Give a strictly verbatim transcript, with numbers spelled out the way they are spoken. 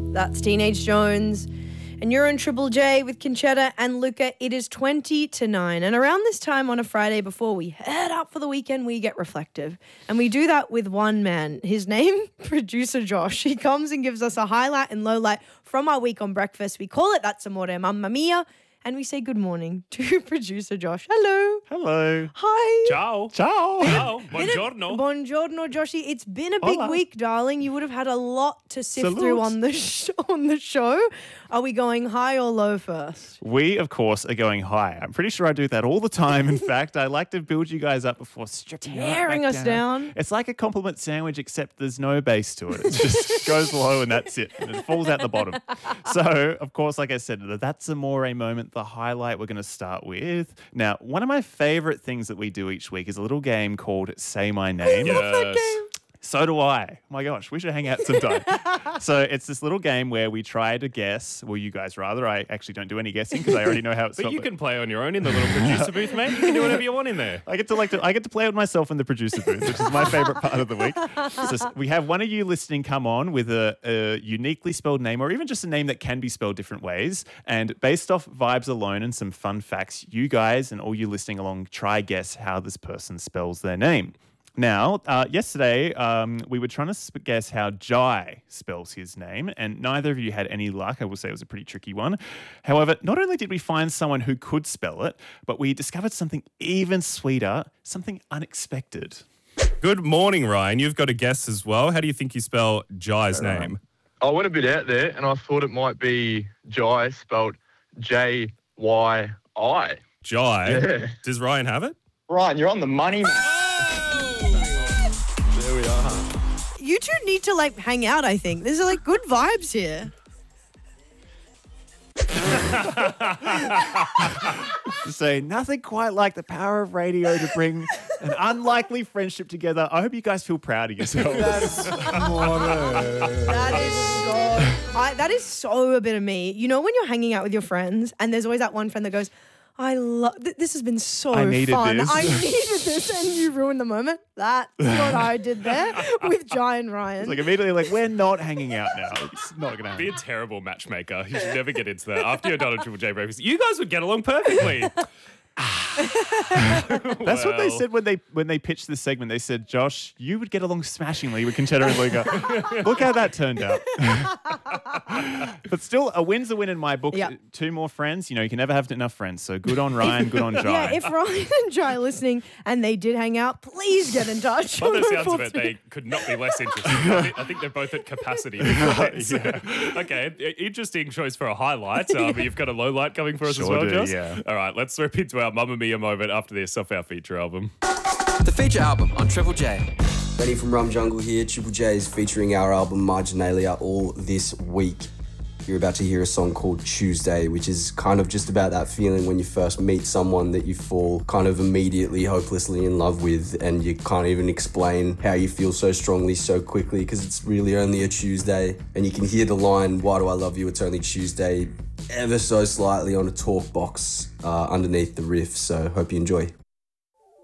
That's Teenage Jones. And you're on Triple J with Conchetta and Luca. It is twenty to nine. And around this time on a Friday before we head up for the weekend, we get reflective. And we do that with one man. His name, Producer Josh. He comes and gives us a highlight and lowlight from our week on breakfast. We call it That's Amore Mamma Mia. And we say good morning to Producer Josh. Hello. Hello. Hi. Ciao. Ciao. Ciao. Buongiorno. Buongiorno, Joshy. It's been a big Hola. week, darling. You would have had a lot to sift Salute. through on the sh- on the show. Are we going high or low first? We, of course, are going high. I'm pretty sure I do that all the time. In fact, I like to build you guys up before stripping you right Tearing back us down. It's like a compliment sandwich, except there's no base to it. It just goes low and that's it. And it falls out the bottom. So, of course, like I said, the That's Amore moment, the highlight we're going to start with. Now, one of my favorite things that we do each week is a little game called Say My Name. I love that Yes. game. So do I. My gosh, we should hang out sometime. So it's this little game where we try to guess. Well, you guys rather. I actually don't do any guessing because I already know how it's But spelled. you can play on your own in the little producer booth, mate. You can do whatever you want in there. I get to like to I get to play with myself in the producer booth, which is my favorite part of the week. So we have one of you listening come on with a, a uniquely spelled name, or even just a name that can be spelled different ways. And based off vibes alone and some fun facts, you guys and all you listening along try guess how this person spells their name. Now, uh, yesterday, um, we were trying to sp- guess how Jai spells his name, and neither of you had any luck. I will say it was a pretty tricky one. However, not only did we find someone who could spell it, but we discovered something even sweeter, something unexpected. Good morning, Ryan. You've got a guess as well. How do you think you spell Jai's name? I went a bit out there and I thought it might be Jai, spelled J Y I. Jai. Yeah. Does Ryan have it? Ryan, you're on the money, man. There we are. You two need to like hang out, I think. There's like good vibes here. To say nothing quite like the power of radio to bring an unlikely friendship together. I hope you guys feel proud of yourselves. That is so I, that is so a bit of me. You know when you're hanging out with your friends and there's always that one friend that goes, I love th- this has been so I needed fun. this. I needed this and you ruined the moment. That's what I did there with Jai and Ryan. It's like immediately like, we're not hanging out now. It's not going to Be a happen. terrible matchmaker. You should never get into that. After you're done at Triple J Breakfast, you guys would get along perfectly. That's what they Well. said when they when they pitched this segment. They said, Josh, you would get along smashingly with Conchetta and Luca. Look how that turned out. But still, a win's a win in my book. Yep. Two more friends. You know, you can never have enough friends. So good on Ryan, good on Jai. yeah, if Ryan and Jai are listening and they did hang out, please get in touch. By the sounds Four of it, three- they could not be less interested. I think, I think they're both at capacity. Okay, i- interesting choice for a highlight. Um, You've got a low light coming for us as Sure well, do, Josh? yeah. All right, let's rip into our Mamma Mia moment after this off our feature album. The feature album on Triple J. Benny from Rum Jungle here. Triple J is featuring our album Marginalia all this week. You're about to hear a song called Tuesday, which is kind of just about that feeling when you first meet someone that you fall kind of immediately hopelessly in love with, and you can't even explain how you feel so strongly so quickly because it's really only a Tuesday. And you can hear the line, why do I love you, it's only Tuesday, ever so slightly on a talk box uh, underneath the riff. So hope you enjoy.